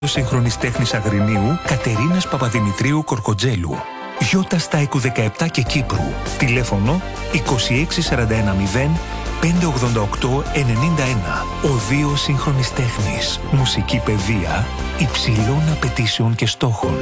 Σύγχρονης τέχνης Αγρινίου Κατερίνας Παπαδημητρίου Κορκοτζέλου. Γιώτα Στάικου 17 και Κύπρου. Τηλέφωνο 26410 588 91. Οδείο Σύγχρονης Τέχνης. Μουσική παιδεία υψηλών απαιτήσεων και στόχων.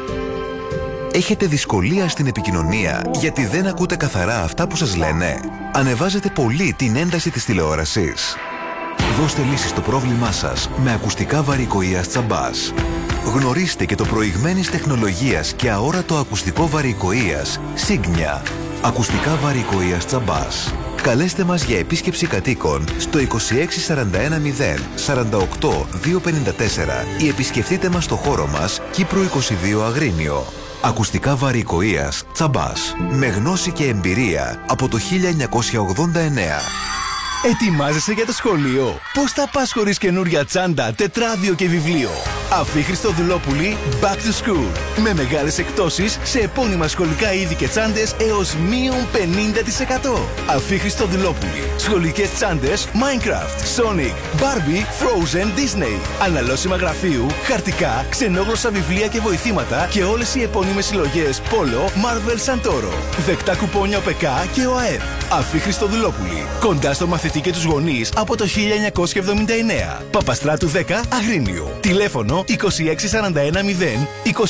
Έχετε δυσκολία στην επικοινωνία γιατί δεν ακούτε καθαρά αυτά που σας λένε? Ανεβάζετε πολύ την ένταση της τηλεόρασης? Δώστε λύση στο πρόβλημά σας με ακουστικά βαρυκοΐας Τσαμπάς. Γνωρίστε και το προηγμένης τεχνολογίας και αόρατο ακουστικό βαρυκοΐας Signia. Ακουστικά βαρυκοΐας Τσαμπάς. Καλέστε μας για επίσκεψη κατοίκων στο 26410 48 254 ή επισκεφτείτε μας στο χώρο μας Κύπρου 22 Αγρίνιο. Ακουστικά βαρυκοΐας Τσαμπάς. Με γνώση και εμπειρία από το 1989. Ετοιμάζεσαι για το σχολείο? Πώς θα πας χωρίς καινούρια τσάντα, τετράδιο και βιβλίο? Αφή Χριστοδουλόπουλη Back to School. Με μεγάλες εκπτώσεις σε επώνυμα σχολικά είδη και τσάντες έως μείον 50%. Αφή Χριστοδουλόπουλη. Σχολικές τσάντες Minecraft, Sonic, Barbie, Frozen, Disney. Αναλώσιμα γραφείου, χαρτικά, ξενόγλωσσα βιβλία και βοηθήματα και όλες οι επώνυμες συλλογές Polo, Marvel, Santoro. Δεκτά κουπόνια ΟΠΕΚΑ και ΟΑΕΔ. Αφή Χριστοδουλόπουλη. Κοντά στο μαθητή και τους γονείς από το 1979. Παπαστράτου 10 Αγρίνιο. Τηλέφωνο 26410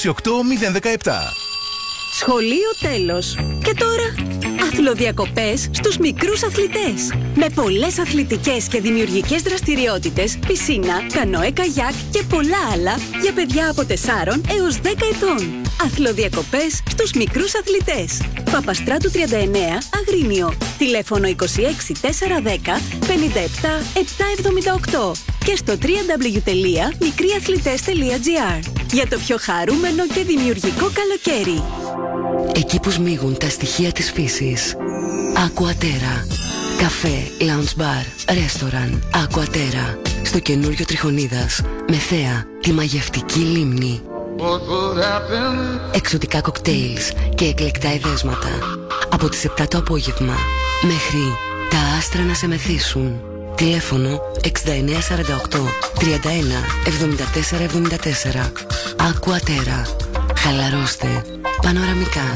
28017. Σχολείο τέλος. Και τώρα, αθλοδιακοπές στους μικρούς αθλητές. Με πολλές αθλητικές και δημιουργικές δραστηριότητες, πισίνα, κανόε καγιάκ και πολλά άλλα για παιδιά από 4 έως 10 ετών. Αθλοδιακοπές στους μικρούς αθλητές. Παπαστράτου 39 Αγρίνιο. Τηλέφωνο 26410 57 778 και στο www.mikriathletes.gr για το πιο χαρούμενο και δημιουργικό καλοκαίρι. Εκεί που σμίγουν τα στοιχεία της φύσης. Aquaterra. Καφέ, lounge bar, ρέστοραν. Aquaterra. Στο καινούριο Τριχονίδας. Με θέα τη μαγευτική λίμνη. Εξωτικά κοκτέιλς και εκλεκτά εδέσματα. Από τις 7 το απόγευμα μέχρι τα άστρα να σε μεθύσουν. Τηλέφωνο 6948 31 74 74. Aquaterra. Χαλαρώστε πανοραμικά.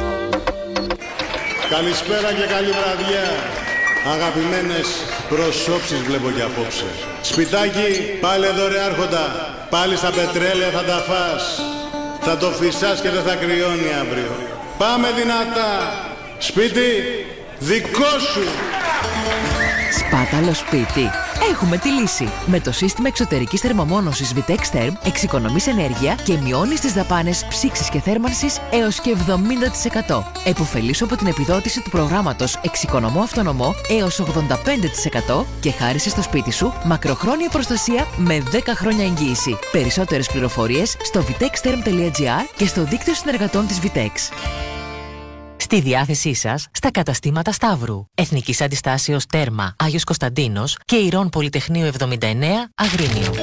Καλησπέρα και καλή βραδιά. Αγαπημένες προσώψεις βλέπω και απόψε. Σπιτάκι, πάλι εδώ ρε άρχοντα. Πάλι στα πετρέλαια θα τα φας. Θα το φυσάς και δεν θα κρυώνει αύριο. Πάμε δυνατά. Σπίτι, δικό σου. Σπάταλο σπίτι. Έχουμε τη λύση. Με το σύστημα εξωτερικής θερμομόνωσης Vitex Therm εξοικονομείς ενέργεια και μειώνεις τις δαπάνες ψήξης και θέρμανσης έως και 70%. Εποφελήσου από την επιδότηση του προγράμματος Εξοικονομώ Αυτονομώ έως 85% και χάρισε στο σπίτι σου μακροχρόνια προστασία με 10 χρόνια εγγύηση. Περισσότερες πληροφορίες στο vitextherm.gr και στο δίκτυο συνεργατών της Vitex. Στη διάθεσή σας στα καταστήματα Σταύρου, Εθνικής Αντιστάσεως Τέρμα Άγιος Κωνσταντίνος και Ηρών Πολυτεχνείου 79 Αγρίνιο.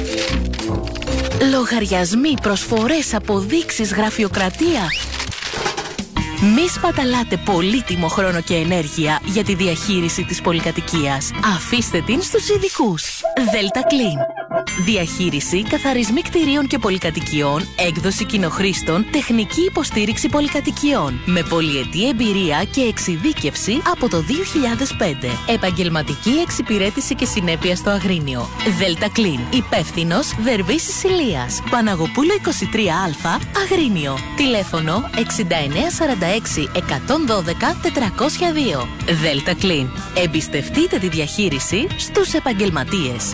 Λογαριασμοί, προσφορές, αποδείξεις, γραφειοκρατία. Μη σπαταλάτε πολύτιμο χρόνο και ενέργεια για τη διαχείριση της πολυκατοικίας. Αφήστε την στους ειδικούς. Delta Clean. Διαχείριση, καθαρισμοί κτηρίων και πολυκατοικιών, έκδοση κοινοχρήστων, τεχνική υποστήριξη πολυκατοικιών. Με πολυετή εμπειρία και εξειδίκευση από το 2005. Επαγγελματική εξυπηρέτηση και συνέπεια στο Αγρίνιο. Delta Clean. Υπεύθυνος Δερβίσης Ηλίας. Παναγοπούλου 23Α, Αγρίνιο. Τηλέφωνο 6946 112 402. Delta Clean. Εμπιστευτείτε τη διαχείριση στους επαγγελματίες.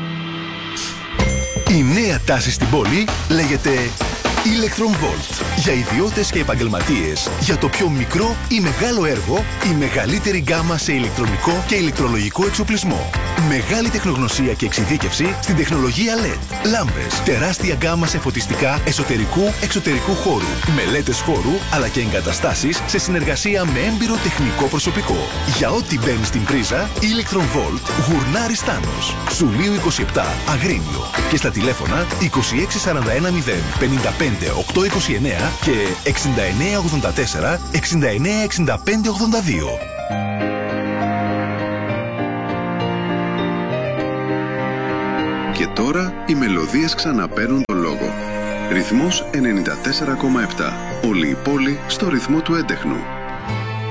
Η νέα τάση στην πόλη λέγεται Electron Volt. Για ιδιώτες και επαγγελματίες, για το πιο μικρό ή μεγάλο έργο, η μεγαλύτερη γκάμα σε ηλεκτρονικό και ηλεκτρολογικό εξοπλισμό. Μεγάλη τεχνογνωσία και εξειδίκευση στην τεχνολογία LED. Λάμπες, τεράστια γκάμα σε φωτιστικά εσωτερικού χώρου. Μελέτες χώρου αλλά και εγκαταστάσεις σε συνεργασία με έμπειρο τεχνικό προσωπικό. Για ό,τι μπαίνει στην πρίζα, Electron Volt Γουρνάρη Στάνος. Σουλίου 27 Αγρίνιο. Και στα τηλέφωνα 26410 55 829 και 6984 696582. Και τώρα οι μελωδίες ξαναπαίρνουν τον λόγο. Ρυθμός 94,7. Όλη η πόλη στο ρυθμό του έντεχνου.